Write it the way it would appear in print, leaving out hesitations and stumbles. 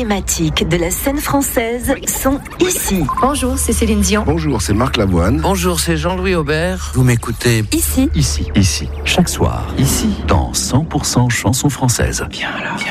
emblématiques de la scène française sont ici. Bonjour, c'est Céline Dion. Bonjour, c'est Marc Lavoine. Bonjour, c'est Jean-Louis Aubert. Vous m'écoutez Ici. Ici, chaque soir, ici, dans 100% chansons françaises. Viens là.